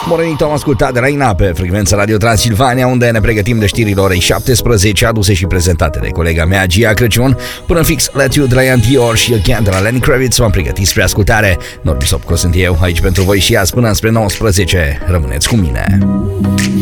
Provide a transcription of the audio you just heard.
Morenic am ascultat de Raina pe frecvența Radio Transilvania, unde ne pregătim de știrile orei 17, aduse și prezentate de colega mea Gia Crăciun. Până fix Let You de la Ian Dior și Again de la Lenny Kravitz m-am pregătit spre ascultare. Norbi Sopco sunt eu, aici pentru voi și azi până spre 19. Rămâneți cu mine.